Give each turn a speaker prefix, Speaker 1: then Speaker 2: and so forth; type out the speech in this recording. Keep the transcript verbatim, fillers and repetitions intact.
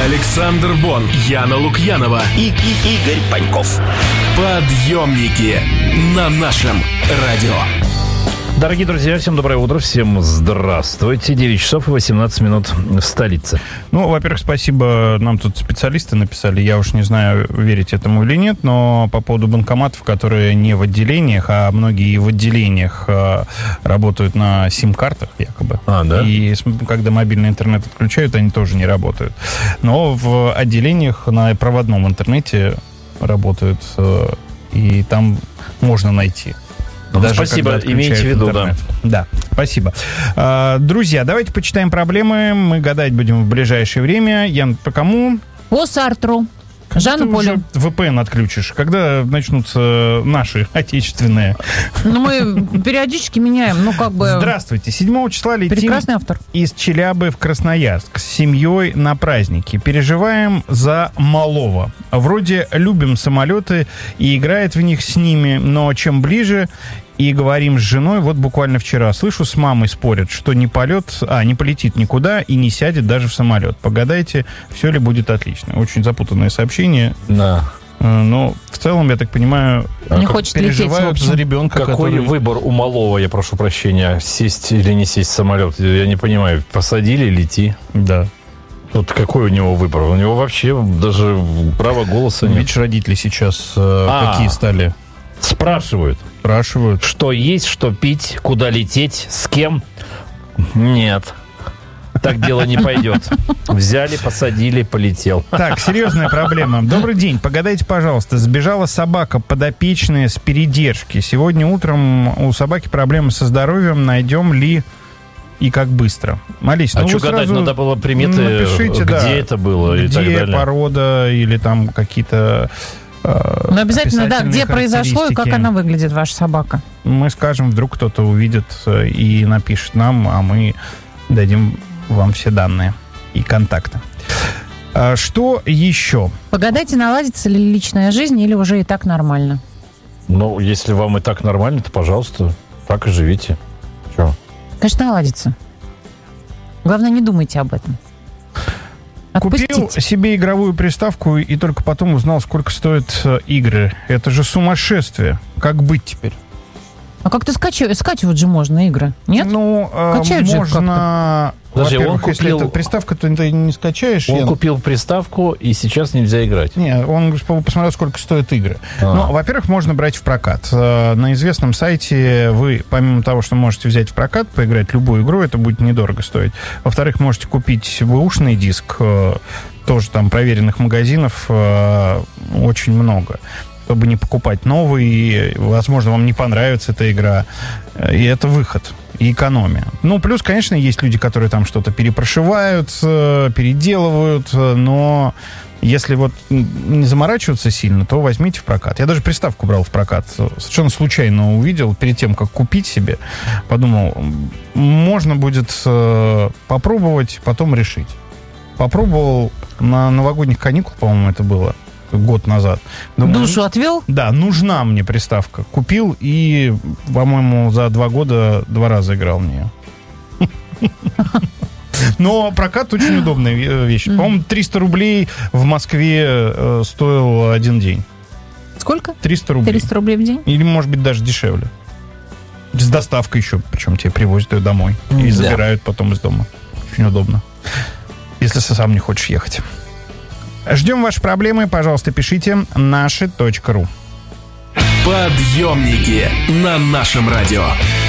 Speaker 1: Александр Бон, Яна Лукьянова и, и Игорь Паньков. Подъемники на нашем радио.
Speaker 2: Дорогие друзья, всем доброе утро, всем здравствуйте. девять часов и восемнадцать минут в столице.
Speaker 3: Ну, во-первых, спасибо, нам тут специалисты написали, я уж не знаю, верить этому или нет, но по поводу банкоматов, которые не в отделениях, а многие и в отделениях а, работают на сим-картах якобы.
Speaker 2: А, да?
Speaker 3: И когда мобильный интернет отключают, они тоже не работают. Но в отделениях на проводном интернете работают, и там можно найти.
Speaker 2: Даже спасибо, имейте в виду, интернет.
Speaker 3: Да. Да, спасибо. А, друзья, давайте почитаем проблемы. Мы гадать будем в ближайшее время. Ян, по кому?
Speaker 4: По Сартру. Жанну Полю.
Speaker 3: вэ пэ эн отключишь. Когда начнутся наши отечественные?
Speaker 4: Ну, мы периодически меняем, ну, как бы...
Speaker 3: Здравствуйте. седьмого числа летим
Speaker 4: Прекрасный автор.
Speaker 3: из Челябы в Красноярск с семьей на праздники. Переживаем за малого. Вроде любим самолеты и играет в них с ними, но чем ближе... И говорим с женой, вот буквально вчера, слышу, с мамой спорят, что не полет, а, не полетит никуда и не сядет даже в самолет. Погадайте, все ли будет отлично. Очень запутанное сообщение.
Speaker 2: Да.
Speaker 3: Но в целом, я так понимаю,
Speaker 4: не хочет
Speaker 3: переживают
Speaker 4: лететь,
Speaker 3: за ребенка.
Speaker 2: Какой
Speaker 3: который...
Speaker 2: выбор у малого, я прошу прощения, сесть или не сесть в самолет? Я не понимаю, посадили, лети.
Speaker 3: Да.
Speaker 2: Вот какой у него выбор? У него вообще даже права голоса нет.
Speaker 3: Видишь, родители сейчас а, какие стали?
Speaker 2: Спрашивают.
Speaker 3: Спрашивают.
Speaker 2: Что есть, что пить, куда лететь, с кем? Нет. Так дело не пойдет. Взяли, посадили, полетел.
Speaker 3: Так, серьезная проблема. Добрый день. Погадайте, пожалуйста. Сбежала собака подопечная с передержки. Сегодня утром у собаки проблемы со здоровьем. Найдем ли и как быстро? Молись,
Speaker 2: а
Speaker 3: ну
Speaker 2: что гадать? Надо было приметы,
Speaker 3: напишите,
Speaker 2: где
Speaker 3: да,
Speaker 2: это было
Speaker 3: где
Speaker 2: и так далее.
Speaker 3: Порода или там какие-то...
Speaker 4: Ну, обязательно, да, где произошло и как она выглядит, ваша собака.
Speaker 3: Мы скажем, вдруг кто-то увидит и напишет нам, а мы дадим вам все данные и контакты. А что еще?
Speaker 4: Погадайте, наладится ли личная жизнь или уже и так нормально?
Speaker 2: Ну, если вам и так нормально, то, пожалуйста, так и живите. Че?
Speaker 4: Конечно, наладится. Главное, не думайте об этом. Отпустите.
Speaker 3: Купил себе игровую приставку и только потом узнал, сколько стоят игры. Это же сумасшествие. Как быть теперь?
Speaker 4: А как-то скачивать, скачивать же можно игры, нет?
Speaker 3: Ну,
Speaker 4: Качают же
Speaker 3: можно...
Speaker 2: Подожди,
Speaker 3: Во-первых,
Speaker 2: он купил...
Speaker 3: если это приставка, то ты не скачаешь.
Speaker 2: Он
Speaker 3: я...
Speaker 2: купил приставку, и сейчас нельзя играть.
Speaker 3: Не, он посмотрел, сколько стоят игры. А. Ну, во-первых, можно брать в прокат. На известном сайте вы, помимо того, что можете взять в прокат, поиграть любую игру, это будет недорого стоить. Во-вторых, можете купить бэушный диск, тоже там проверенных магазинов очень много, чтобы не покупать новый. Возможно, вам не понравится эта игра. И это выход. И экономия. Ну, плюс, конечно, есть люди, которые там что-то перепрошивают, переделывают, но если вот не заморачиваться сильно, то возьмите в прокат. Я даже приставку брал в прокат. Совершенно случайно увидел, перед тем, как купить себе, подумал, можно будет попробовать, потом решить. Попробовал на новогодних каникулах, по-моему, это было. Год назад. Думаю,
Speaker 4: душу отвел?
Speaker 3: Да, нужна мне приставка. Купил и, по-моему, за два года два раза играл в нее. Но прокат очень удобная вещь. По-моему, триста рублей в Москве стоил один день.
Speaker 4: Сколько?
Speaker 3: триста рублей.
Speaker 4: триста рублей в день?
Speaker 3: Или, может быть, даже дешевле. С доставкой еще. Причем тебе привозят ее домой. И забирают потом из дома. Очень удобно. Если ты сам не хочешь ехать. Ждем ваши проблемы, пожалуйста, пишите наши точка ру.
Speaker 1: Подъемники на нашем радио.